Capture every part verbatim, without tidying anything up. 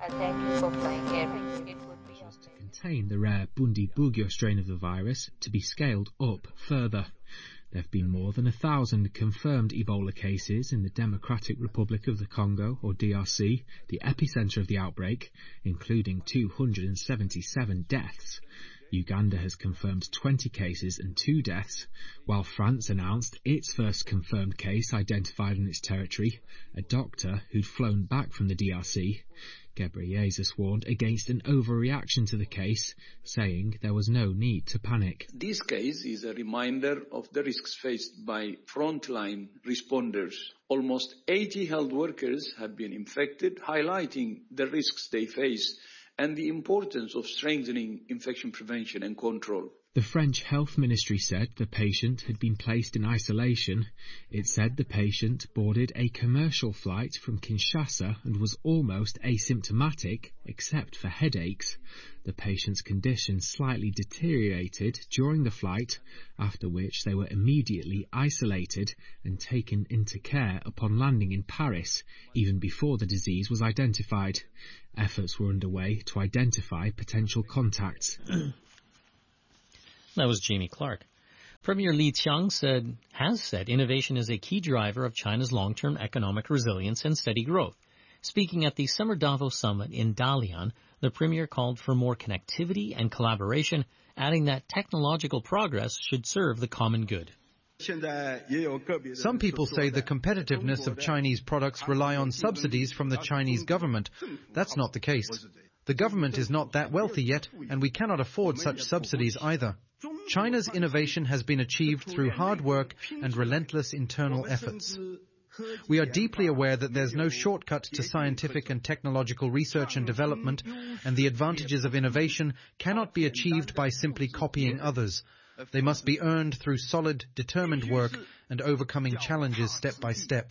thank you for flying Air. It would be to contain the rare Bundibugyo strain of the virus to be scaled up further. There have been more than a thousand confirmed Ebola cases in the Democratic Republic of the Congo, or D R C, the epicenter of the outbreak, including two hundred seventy-seven deaths. Uganda has confirmed twenty cases and two deaths, while France announced its first confirmed case identified in its territory, a doctor who'd flown back from the D R C. Ghebreyesus warned against an overreaction to the case, saying there was no need to panic. This case is a reminder of the risks faced by frontline responders. Almost eighty health workers have been infected, highlighting the risks they face and the importance of strengthening infection prevention and control. The French Health Ministry said the patient had been placed in isolation. It said the patient boarded a commercial flight from Kinshasa and was almost asymptomatic, except for headaches. The patient's condition slightly deteriorated during the flight, after which they were immediately isolated and taken into care upon landing in Paris, even before the disease was identified. Efforts were underway to identify potential contacts. That was Jamie Clark. Premier Li Qiang said, has said innovation is a key driver of China's long-term economic resilience and steady growth. Speaking at the Summer Davos Summit in Dalian, the Premier called for more connectivity and collaboration, adding that technological progress should serve the common good. Some people say the competitiveness of Chinese products rely on subsidies from the Chinese government. That's not the case. The government is not that wealthy yet, and we cannot afford such subsidies either. China's innovation has been achieved through hard work and relentless internal efforts. We are deeply aware that there's no shortcut to scientific and technological research and development, and the advantages of innovation cannot be achieved by simply copying others. They must be earned through solid, determined work and overcoming challenges step by step.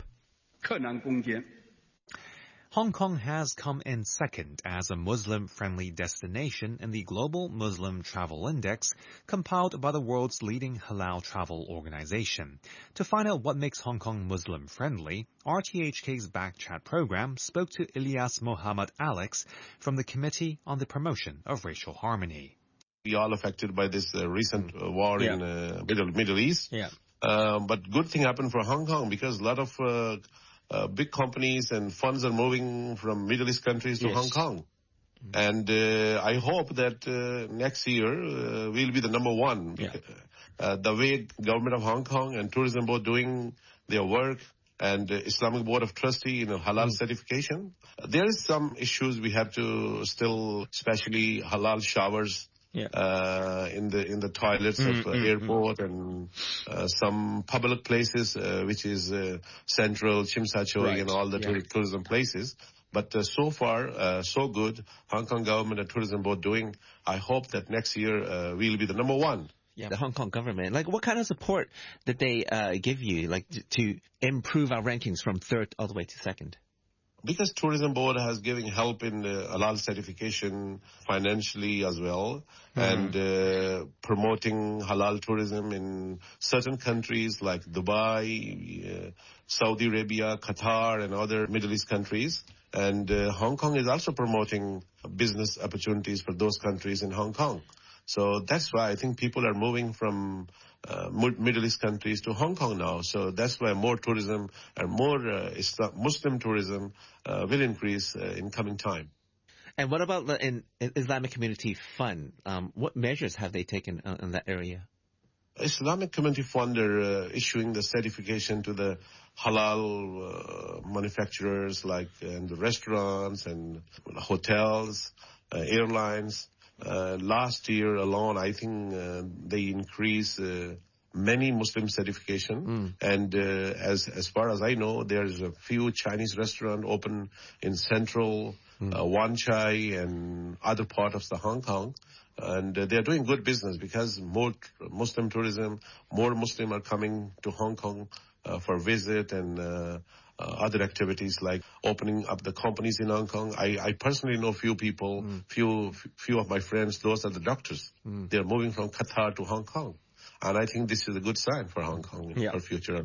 Hong Kong has come in second as a Muslim-friendly destination in the Global Muslim Travel Index, compiled by the world's leading halal travel organization. To find out what makes Hong Kong Muslim-friendly, R T H K's Backchat program spoke to Ilyas Mohammed Alex from the Committee on the Promotion of Racial Harmony. We are all affected by this uh, recent uh, war yeah. in uh, Middle, Middle East. Yeah. Uh, but good thing happened for Hong Kong because a lot of uh, Uh, big companies and funds are moving from Middle East countries to yes. Hong Kong. Mm-hmm. And uh, I hope that uh, next year uh, we'll be the number one. Yeah. Uh, the way government of Hong Kong and tourism board doing their work and uh, Islamic Board of Trustee, you know, halal mm-hmm. certification. Uh, there is some issues we have to still, especially halal showers. Yeah. Uh, in the in the toilets mm-hmm. of uh, airport and uh, some public places, uh, which is uh, Central, Tsim Sha Tsui right. and all the yeah. tourism places. But uh, so far, uh, so good. Hong Kong government and tourism board doing. I hope that next year uh, we'll be the number one. Yeah, the Hong Kong government. Like, what kind of support did they uh, give you, like, to, to improve our rankings from third all the way to second? Because tourism board has given help in uh, halal certification financially as well, mm-hmm. and uh, promoting halal tourism in certain countries like Dubai, uh, Saudi Arabia, Qatar, and other Middle East countries. And uh, Hong Kong is also promoting business opportunities for those countries in Hong Kong. So that's why I think people are moving from uh, Middle East countries to Hong Kong now. So that's why more tourism and more uh, Islam, Muslim tourism uh, will increase uh, in coming time. And what about the in, in Islamic Community Fund? Um, what measures have they taken uh, in that area? Islamic Community Fund are uh, issuing the certification to the halal uh, manufacturers like uh, in the restaurants and hotels, uh, airlines. Uh, last year alone, I think uh, they increased uh, many Muslim certification. Mm. And uh, as as far as I know, there's a few Chinese restaurants open in Central, mm. uh, Wan Chai, and other parts of the Hong Kong. And uh, they're doing good business because more Muslim tourism, more Muslim are coming to Hong Kong uh, for visit and uh, uh, other activities like opening up the companies in Hong Kong. I, I personally know few people, mm. few few of my friends, those are the doctors. Mm. They're moving from Qatar to Hong Kong. And I think this is a good sign for Hong Kong yeah. for future as well.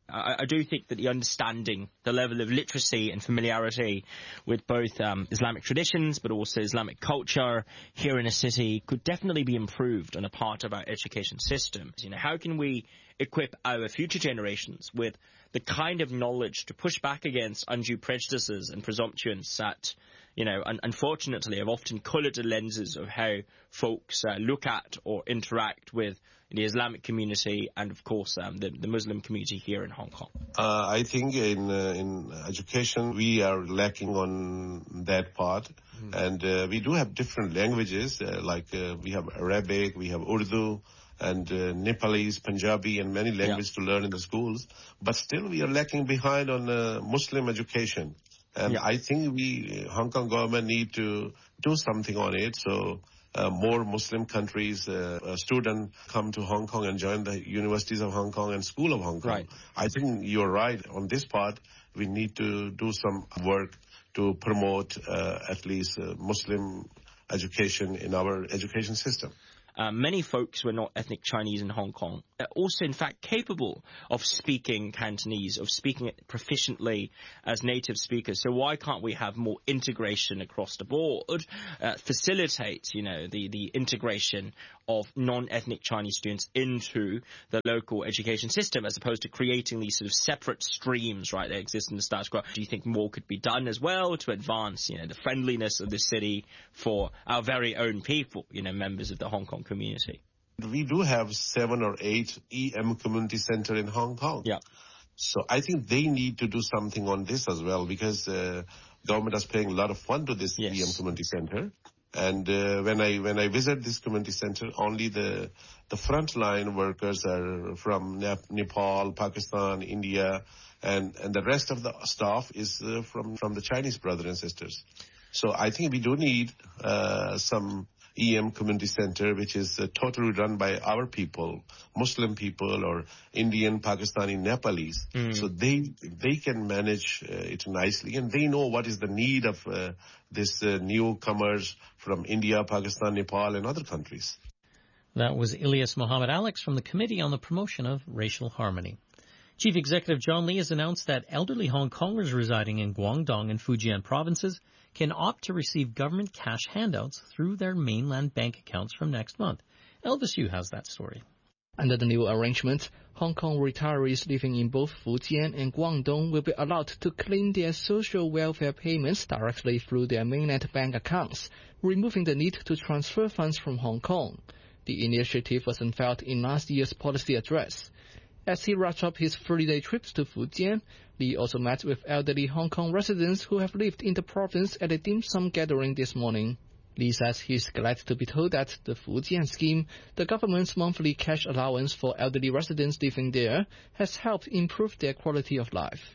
I, I do think that the understanding, the level of literacy and familiarity with both um, Islamic traditions but also Islamic culture here in a city could definitely be improved on a part of our education system. You know, how can we equip our future generations with the kind of knowledge to push back against undue prejudices and presumptions that, you know, un- unfortunately have often coloured the lenses of how folks uh, look at or interact with the Islamic community and, of course, um, the, the Muslim community here in Hong Kong? Uh, I think in uh, in education we are lacking on that part, mm. and uh, we do have different languages uh, like uh, we have Arabic, we have Urdu, and uh, Nepalese, Punjabi, and many languages yeah. to learn in the schools. But still, we are lacking behind on uh, Muslim education, and yeah. I think we Hong Kong government need to do something on it. So. Uh, more Muslim countries, uh, uh, students come to Hong Kong and join the universities of Hong Kong and School of Hong Kong. Right. I think you're right on this part. We need to do some work to promote uh, at least uh, Muslim education in our education system. Uh, many folks who are not ethnic Chinese in Hong Kong are also, in fact, capable of speaking Cantonese, of speaking it proficiently as native speakers. So why can't we have more integration across the board, uh, facilitate, you know, the, the integration of non-ethnic Chinese students into the local education system, as opposed to creating these sort of separate streams, right, that exist in the status quo? Do you think more could be done as well to advance, you know, the friendliness of the city for our very own people, you know, members of the Hong Kong community? We do have seven or eight E M community center in Hong Kong. Yeah. So I think they need to do something on this as well, because uh, government is paying a lot of fund to this yes. E M community center. And uh, when I when I visit this community center, only the the frontline workers are from Nep- Nepal, Pakistan, India, and, and the rest of the staff is uh, from, from the Chinese brothers and sisters. So I think we do need uh, some E M community center, which is uh, totally run by our people, Muslim people or Indian, Pakistani, Nepalese. Mm. So they they can manage uh, it nicely, and they know what is the need of uh, this uh, newcomers from India, Pakistan, Nepal, and other countries. That was Ilyas Mohammed Alex from the Committee on the Promotion of Racial Harmony. Chief Executive John Lee has announced that elderly Hong Kongers residing in Guangdong and Fujian provinces can opt to receive government cash handouts through their mainland bank accounts from next month. Elvis Yu has that story. Under the new arrangement, Hong Kong retirees living in both Fujian and Guangdong will be allowed to claim their social welfare payments directly through their mainland bank accounts, removing the need to transfer funds from Hong Kong. The initiative was unveiled in last year's policy address. As he wrapped up his three-day trips to Fujian, Lee also met with elderly Hong Kong residents who have lived in the province at a dim sum gathering this morning. Lee says he's glad to be told that the Fujian scheme, the government's monthly cash allowance for elderly residents living there, has helped improve their quality of life.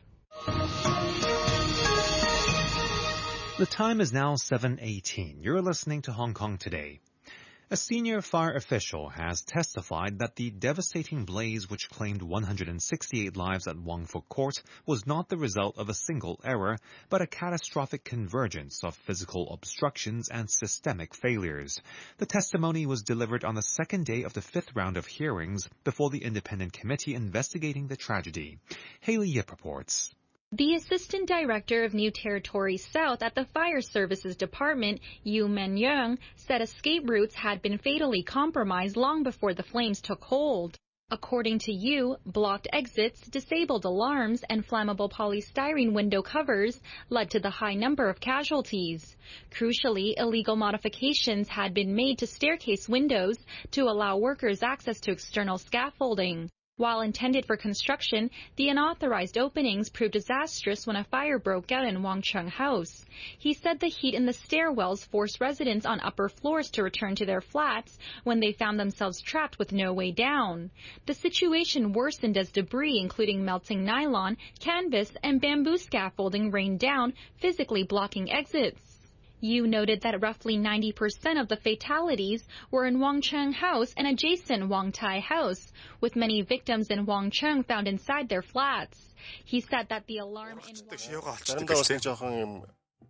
The time is now seven eighteen. You're listening to Hong Kong Today. A senior fire official has testified that the devastating blaze which claimed one hundred sixty-eight lives at Wong Fuk Court was not the result of a single error, but a catastrophic convergence of physical obstructions and systemic failures. The testimony was delivered on the second day of the fifth round of hearings before the independent committee investigating the tragedy. Haley Yip reports. The Assistant Director of New Territories South at the Fire Services Department, Yu Men-young, said escape routes had been fatally compromised long before the flames took hold. According to Yu, blocked exits, disabled alarms, and flammable polystyrene window covers led to the high number of casualties. Crucially, illegal modifications had been made to staircase windows to allow workers access to external scaffolding. While intended for construction, the unauthorized openings proved disastrous when a fire broke out in Wong Chung House. He said the heat in the stairwells forced residents on upper floors to return to their flats when they found themselves trapped with no way down. The situation worsened as debris, including melting nylon, canvas, and bamboo scaffolding rained down, physically blocking exits. Yu noted that roughly ninety percent of the fatalities were in Wong Chung House and adjacent Wong Tai House, with many victims in Wong Chung found inside their flats. He said that the alarm in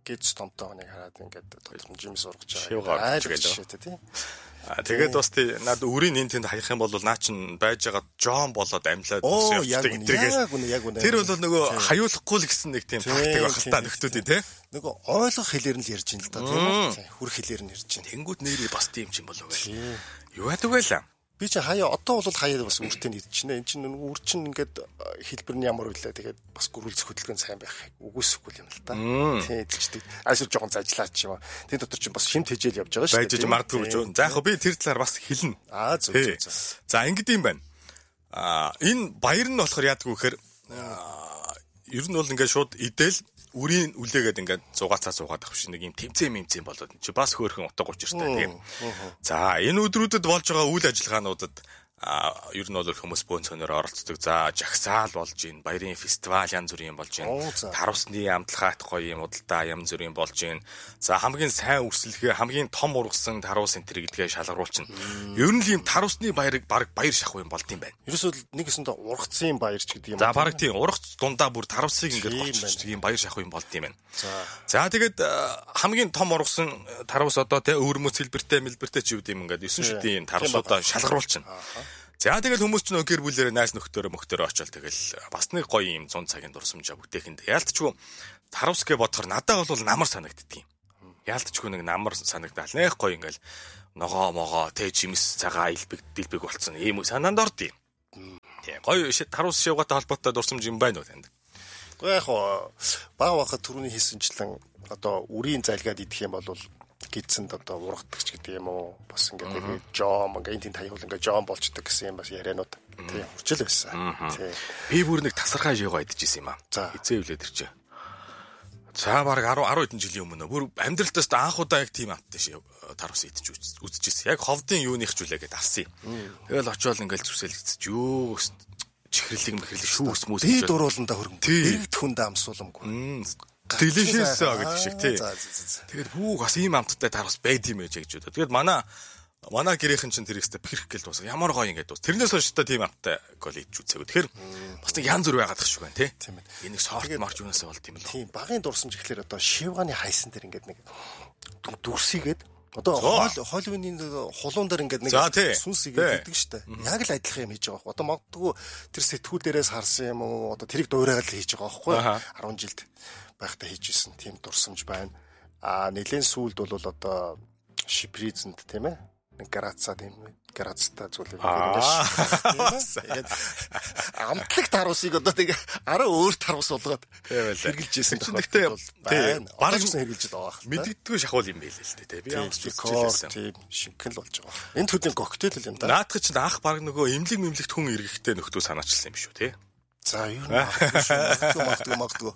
гидс томтоо нэг хараад ингээд тодорхой сургаж байгаа. Айл жишээтэй тийм. А тэгээд бас тий над үрийн энэ тэнд хаях юм бол наа чин байж байгаа Джон болоод амьлаад явдаг эдэргээл. Тэр бол нөгөө хаюулахгүй л гэсэн нэг тийм тактик байх л та нөхдүүдийн тий. Нөгөө ойлгох хэлээр нь ярьж ин л да тийм. Хүр хэлээр нь ярьж ин. Тэнгүүд нэрээ бас тийм ч юм болов уу. Юу яадаг вэ л? Би чи хаяа одоо бол хаяа бас үртэй нэгдэж байна. Энд чинь нөгөө үр чинь ингээд хэлбэр нь ямар үлээ тэгээд бас гөрүүлц хөдөлгөөн сайн байх үгүйсэхгүй юм л да. Тийм тийчдэг. Айсуу жоохон зажлаач юм. Тэн дотор чинь бас шимт хижээл явж байгаа шүү дээ. Байж магадгүй гэж. За яг би тэр талаар бас хэлнэ. Аа зөв зөв. За ингэдэм юм байна. Аа энэ баяр нь болохоор яадаг вэ гэхээр ер нь бол ингээд шууд идэл үрийн үлээгээд ингээд зугаацаа суугаад авах шиг нэг юм тэмцээн мэмцэн болоод чи бас хөөрхөн утга учиртай тийм. За энэ өдрүүдэд болж байгаа үйл ажиллагаануудад а ер нь бол хүмүүс бөөнцөнөөр оролцдог. За жагсаал болж гин, баярын фестивал янз бүрийн болж гин. Тарусны амтлахайт гоё юм удалдаа янз бүрийн болж гин. За хамгийн сайн өрсөлдөхөө хамгийн том ургасан тарус энтер гэдгээ шалгаруулчихна. Ер нь л юм тарусны баярыг баг баяр шахуу юм болд юм байна. Ерөөсөө нэгэсэндээ ургацсан баяр ч гэдэг юм. За баг тийм ургац дундаа бүр тарусыг ингээд голччихдаг юм баяр шахуу юм болд юм байна. За тэгээд хамгийн том ургасан тарус одоо тэ өвөрмөц хэлбэртэй мэлбэртэй ч юу гэдэм ингээд ёсон шүдийн тарусуудаа шалгаруулчихна. За тэгэл хүмүүс ч нөө гэр бүлэрээ найс нөхдөөрөө мөхтөрөө очил тэгэл бас нэг гоё юм цун цагийн дурсамжаа бүтээхэнд яалтчгүй тарусгээ бодохоор надад бол намар санагддаг юм. Яалтчгүй нэг намар санагдал нэх гоё ингээл ногоо могоо тэ жимс цагаа илбэг дэлбэг болцсон ийм санаанд орд юм. Тий гоё тарус шивгатай холбоотой дурсамж юм байна уу танд? Гэхдээ яг баг бахад түрүүний хийсэнчлэн одоо үрийн зайлгаад идэх юм бол гидсэнд одоо ургадагч гэдэг юм уу бас ингээд жом ингээд энэ таяул ингээд жом болчдөг гэсэн юм бас ярианууд тийм хурцл байсан. Тийм. Би бүр нэг тасархай жигаа идчихсэн юм аа. Эзээ үлээд ирчээ. За баг десять десять хэдэн жилийн өмнө бүр амьдралтаас анх удаа яг тийм амттай шив тарус идэж үзчихсэн. Яг ховдын юуных ч үлээгээд авсан юм. Тэгэл очиод ингээд зүсэлгэцэж юу чихэрлэг мэхэрлэг шүүс мүүс би дурууландаа хөргөн. Дэрэгд хүндээ амсууламгүй. Delicious гэдэг шиг тий. Тэгээд хүүг бас ийм амттай тарус байд юм ээж гэж бодоо. Тэгээд манай манай гэрийнхэн чинь тэр ихтэй пирх гэл дуусаа. Ямар гоё ингээд дуус. Тэрнээс хойш та тийм амттай коллеж үзээгүй. Тэгэхээр бас нэг янз бүр байгаад тах шиг байна тий. Тийм ээ. Энийг сорт марж юунаас болд юм бэ? Тийм. Багын дурсамж гэхэлэр одоо шивгааны хайсан дээр ингээд нэг дүрсийгээд одоо Холливуудын хулуун дээр ингээд нэг сүнс игээд идэг штэ. Яг л адилхан юм хийж байгаа байхгүй. Одоо магадгүй тэр сэтгүүл дээрээс харсан юм уу? Одоо тэрийг дуурайгаад л хийж байгаа байхгүй. арван жилд байхдаа хийжсэн тийм дурсамж байна. А нэлээд сүүлд бол одоо шипризэнд тийм ээ. Нэг грацаа тийм грацтай зүйл ингээд амтлаг тарусыг одоо тэг араа өөр тарус болгоод хэрглэжсэн тохиолдол байна. Бараг хэрглэж байгаа. Мэддэггүй шахуул юм байл л дээ. Би ямар ч үзчихсэн. Тийм шинхэн л болж байгаа. Энэ төдийн коктейл л юм да. Наадах чинь анх баг нөгөө эмлэг мэмлэгт хүн эргэхтэй нөхдөө санаачилсан юм шүү тий. За юу магадгүй магадгүй магадгүй.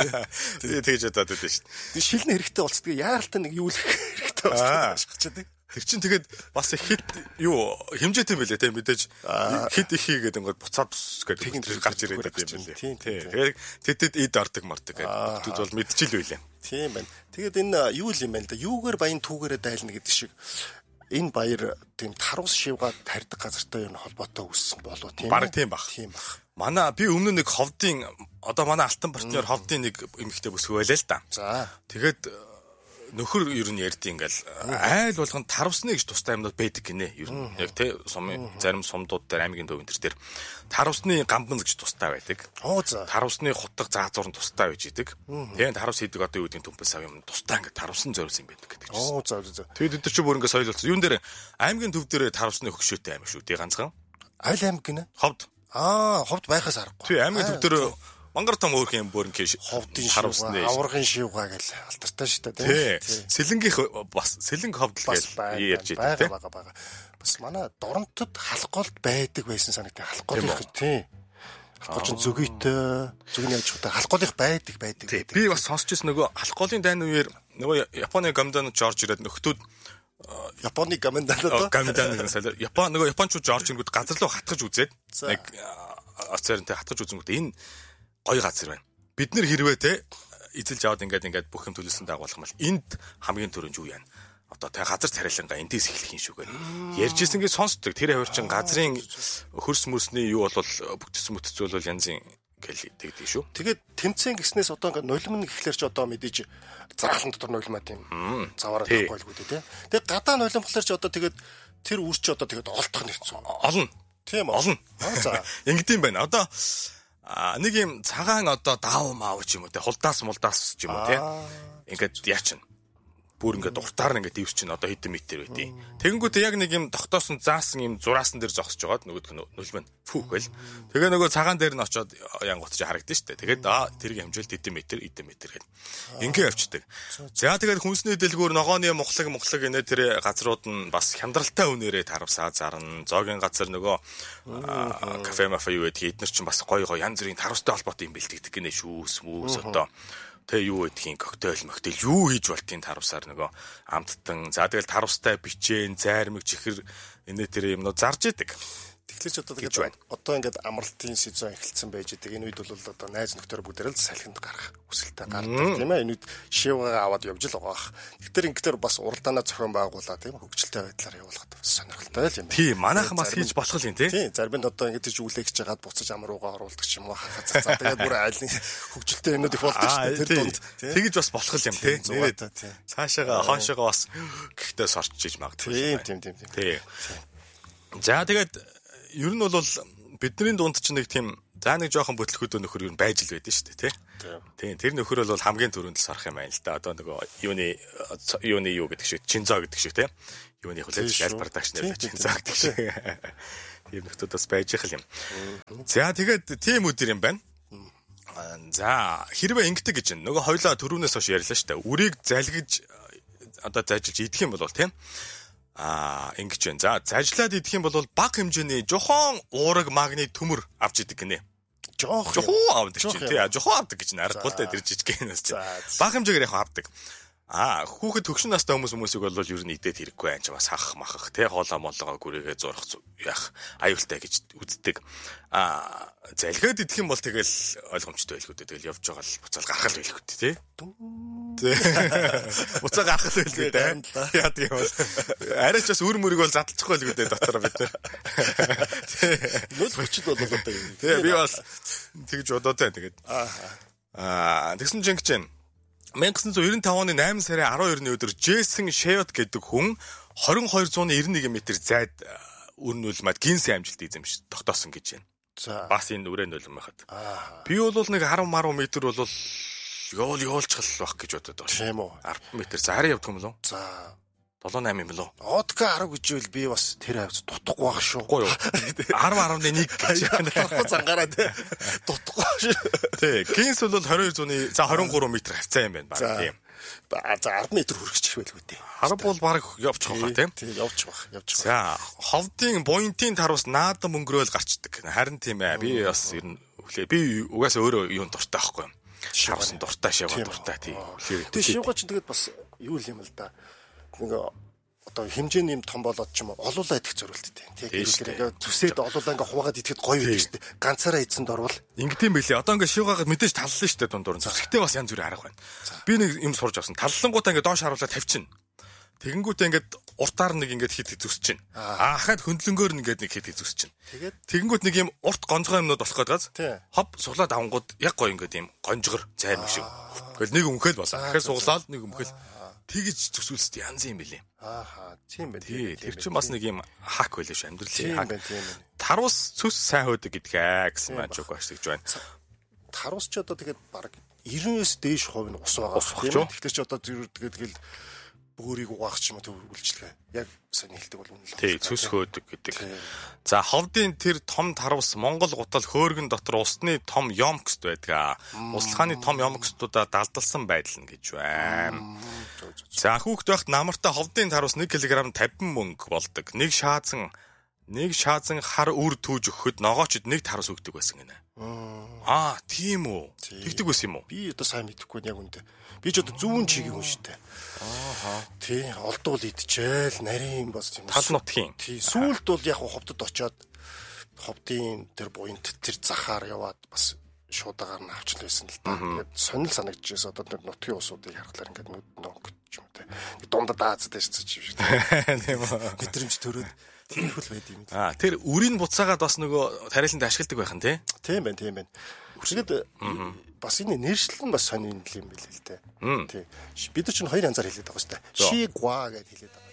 Тэгээ тэгж удаад байдаг шүү дээ. Би шилэн хэрэгтэй болцдгийг яаралтай нэг юу л хэрэгтэй болчихдаг. Тэр чинь тэгээд бас хэд юу хэмжээтэй байлээ те мэдээж хэд их хийгээд ингээд буцаад гэдэг гарч ирээд байдаг юм байлээ. Тийм тэгээд тэтэд эд ордог мордог гэдэг хүмүүс бол мэдчихэл байлээ. Тийм байна. Тэгээд энэ юу л юм байна л да. Юугаар баян түүгээрээ дайлна гэдэг шиг энэ баяр тийм тарус шивгаад тарьдаг газартай юу холбоотой үүссэн болов тийм баг тийм баг. Тийм баг. Манай би өмнө нэг ховдын одоо манай алтан партнер ховдын нэг эмэгтэй бүсгүй байлаа л да. За. Тэгээд нөхөр ер нь ярьд ингээл айл болгонд тарусны гэж тустай юмнууд байдаг гинэ. Ер нь яг тий сумын зарим сумдууд дээр аймгийн төв энэ төр тарусны гамбан гэж тустай байдаг. Оо за. Тарусны хутга заазуур нь тустай байж идэг. Тэгээд тарус хийдэг одоо юу гэдэг төмпөл сав юм тустай ингээд тарусан зориулсан юм байдаг гэдэг чинь. Оо за за. Тэгээд өдөр чи бүр ингээд соёл болсон. Юун дээр аймгийн төв дээр тарусны хөгшөөтэй аймаг шүү тий ганцхан. Айл аймаг гинэ. Ховд. Аа ховд байхаас аргагүй. Тий аймгийн төв дээр мангар том өөрх юм бүрэн кэш ховдын шивга аваргын шивга гэл алтартай шүү дээ тийм сэлэнгийнх бас сэлэнг ховдл гэж ярьж байгаа тийм байгаа. Бас манай доронтод халахголд байдаг байсан санагдав. Халахголынх тийм. Халахгол зөгөөтэй зөгний аж ахуйтай халахголынх байдаг байдаг. Би бас сонсч ирсэн нөгөө халахголын дайны үеэр нөгөө Японы гамданууд жорж ирээд нөхдүүд Японы гамданууд гамданууд салаар Япон нөгөө японочууд жорж ирэнгүүт газар руу хатгаж үзээд нэг оцернтэй хатгаж үзэнгүүт энэ гоё газар байна. Бид нэр хэрвээ те эзэлж аваад ингээд ингээд бүх юм төлөвлөсөн дагуулах юм бол энд хамгийн түрүүнд юу яана? Одоо тэ газар царайлангаа эндээс эхлэх юм шүүгээр. Ярьжсэн гэж сонсдог. Тэр хавар чин газрын хөрс мөрсний юу бол бүтц мүтц бол янзын гэл тэгдэг шүү. Тэгээд тэмцээн гиснээс одоо ингээд нулимн гэхлээр ч одоо мэдээж заалан дотор нулимаа тийм заваараа тахгүй л үү те. Тэгээд гадаа нулим болохоор ч одоо тэгээд тэр үр чи одоо тэгээд олдох нэгцэн. Олон. Тийм олон. За. Ингэдэм байна. Одоо нэг юм цагаан одоо даав маав ч юм уу те. Хулдаас мулдаас ч юм уу те. Ингээд яач нь бүр ингээд уртаар нь ингээд ивс чинь одоо хэдэн метр байдیں۔ Тэгэнгүүт яг нэг юм тогтоосон заасан юм зураасан дээр зогсож байгаад нөгөөдх нь нулимын фүүхэл. Тэгээ нөгөө цагаан дээр нь очоод янгууд чи харагдсан шүү дээ. Тэгээд аа тэрийг хэмжээлт хэдэн метр хэдэн метр гэл ингээ авчдаг. За тэгээд хүнсний дэлгүүр ногооны мухлаг мухлаг инээ тэр газрууд нь бас хямдралтай үнээрээ тарвсаа зарна. Зоогийн газар нөгөө кафе мафа юу гэдэг эднэр чинь бас гой гой янз бүрийн тарвстай холбоотой юм бэлтгэдэг гинэ шүүс мүүс одоо тэ юу гэдгийг коктейл моктейл юу хийж болтын тарвсаар нөгөө амттан за тэгэл тарвстай бичээн зайрмаг чихэр энэ тэр юмнууд зарж идэг. Тэгэхээр ч одоо тэгээд одоо ингээд амралтын сезон эхэлсэн байж идэг. Энэ үед бол одоо найз нөхдөр бүгдээрээ л салхинд гарах хүсэлтэй гардаг тийм ээ. Энэ үед шивгаа аваад явж л байгаа. Тэгэхээр ингээд бас уралдаанаа зохион байгуулаад тийм хөгжилтэй байдлаар явуулах сонирхолтой л юм. Тийм манайхан бас хийж болох юм тийм. Тийм зарбинд одоо ингээд тийж үлээгч жагаад буцаж ам руугаа оруулдаг ч юм уу хахаа цаа. Тэгээд бүр айлын хөгжилтэй юмнууд их болдог шүү дээ. Тэр дунд тэгж бас болох юм тийм. Цаашаага хоошоогоо бас гэхдээ сорч чиж магадгүй. Тийм тийм тийм. Тийм. За тэгээд ер нь бол бидний дунд ч нэг тийм за нэг жоохон бүтлгүүд нөхөр ер нь байж л байдэн шүү дээ тий. Тийм тэр нөхөр бол хамгийн түрүүнд л сарах юм байна л да. Одоо нөгөө юуны юуны юу гэдэг шиг чинзоо гэдэг шиг тий. Юуны хүлээж альбар дагч нэр чинзоо гэдэг шиг. Тийм нөхдүүд бас байж их юм. За тэгээд тийм үдэр юм байна. За хэрвээ ингэдэг гэж нөгөө хоёлаа түрүүнээс хойш ярьлаа шүү дээ. Үрийг залгиж одоо зайжилж идэх юм бол тий. Аа ингэж байна. За зажлаад идэх юм бол бага хэмжээний жохон уураг магний төмөр авч идэг гинэ. Жохон жохон авдаг чинь тий. Жохон авдаг гэж нарахгүй л дээ тэр жижигэнээс чинь. Бага хэмжээгээр яг авдаг. Аа хүүхэд төгшин настай хүмүүс хүмүүсийг бол ер нь идээд хэрэггүй анч бас хах махах тий хоолоо молгоо гүрээгээ зурх яах аюултай гэж үздэг. Аа залгаад идэх юм бол тэгэл ойлгомжтой байлгүй дээ. Тэгэл явж байгаа л буцаал гарах л байлгүй тий. Буцаа гарах л байлгүй дээ. Яа тийм бол арайч бас үр мөрийг бол задлахгүй байлгүй дээ дотор бид нар. Нөл хүчит бол одоо юм. Тий би бас тэгж бодоод байна тэгээд. Аа тэгсэн чинь гэж байна. 천구 девяносто пять оны восемь сарын арван хоёрны өдөр Джейсон Шевот гэдэг хүн двадцать two point nine one метр зайд үр нулимад гинсийн амжилт эзэмш тогтоосон гэж байна. За бас энэ үрээ нулим байхад. Би бол нэг ten марван метр бол ёол ёолчгал байх гэж бодод байна. Тийм үү. ten метр за хараа явдаг юм болов? За seven eight юм болов? Одка ten гэж би бас тэр хавц дутахгүй байх шүү. Үгүй юу. ten ten нэг гэж байна. Цангаараа тий. Дутахгүй шүү. Тий. Гинс бол twenty-two-ны за twenty-three метр хавцаа юм байна баг тийм. За ten метр хүрчих байлгүй тий. Хар бол баг явчих واخа тийм. Тий явчих واخ. Явчих. За ховдын буйнтын тарус наадам өнгөрөөл гарчдаг. Харин тийм ээ. Би бас ер нь өглөө би угаасаа өөрөө юун дуртай байхгүй юм. Шавсан дуртай шаваа дуртай тий. Тий шивгаа ч тэгээд бас юу юм л да. Нэг одоо хэмжээний юм том болоод ч юм уу олуулаа идэх зорилттой. Тийм ингээд зүсээд олуулаа ингээд хуваагаад идэхэд гоё байдаг шүү дээ. Ганцаараа идсэнд орвол ингэдэм байлээ. Одоо ингээд шивгаагаад мэдээж таллаа шүү дээ дундуур. Зүсгтээ бас янз бүрийн арга байна. Би нэг юм сурж авсан. Таллангуудаа ингээд доош харуулаад тавьчихна. Тэгэнгүүтээ ингээд уртаар нэг ингээд хит хит зүсчихнэ. Аахад хөндлөнгөөр ингээд нэг хит хит зүсчихнэ. Тэгээд тэгэнгүүт нэг юм урт гонцгой юмнууд болох гээд газ. Хов суглаад авангууд яг гоё ингээд юм гонжгор займ шиг. Тэгэл нэг өмхөл болоо. Тэгэхээр суглаад нэг өмхөл тэгж төсвөлсөд янз юм бэлээ. Ааха, тийм байна. Тий, тэр чинь бас нэг юм хак байлаа шүү амьдралын хак. Тарус цөс сайн хөөдөг гэдгээ гэсэн маань ч үгүй гэж байна. Тарус ч одоо тэгээд баг ninety-нээс дээш хувь нь ус байгаа тийм. Тэгэхээр ч одоо тэгээд тэгэл бөөрийг угаах ч юм уу үйлчлэгээ. Яг сайн хэлдэг бол үнэн л. Тий, цөс хөөдөг гэдэг. За ховдын тэр том тарвс Монгол гутал хөөргөн дотор усны том ёмкст байдаг. Услахааны том ёмкстуудаа далдалсан байдал нь гэж байна. За хүүхэд байхад намартай ховдын тарвс one килограмм fifty мөнгө болдог. Нэг шаазан нэг шаазан хар үр түүж өгөхөд ногоочд нэг тарвс өгдөг байсан гинэ. Аа, тийм үү. Тэгдэг байсан юм уу? Би одоо сайн мэдэхгүй яг үнтэй. Би ч одоо зүүн чигийн хүн шүү дээ. Ааха. Тий, олдвол идчихэл нарийн бас тийм. Тал нутгийн. Тий, сүүлд бол яг ховдод очоод ховдын тэр буйнт тэр захаар яваад бас шуудагаар нь авч л байсан л да. Тэгээд сонир санагдчихээс одоо тэр нутгийн усуудыг харахаар ингээд нүд нөнгөж юм те. Дундад даацтай шийдэж юм шиг. Тийм үү. Мэдрэмж төрөөд Тиймэрхүү байд юм. Аа тэр үрийн буцаагаад бас нөгөө тариаланд ашигладаг байх нь тий? Тийм байна, тийм байна. Үчигэд бас энэ нэршлэн бас сонин юм байл л дээ. Тий. Бид нар чинь хоёр янзаар хэлээд байгаа шүү дээ. Чи гуа гэж хэлээд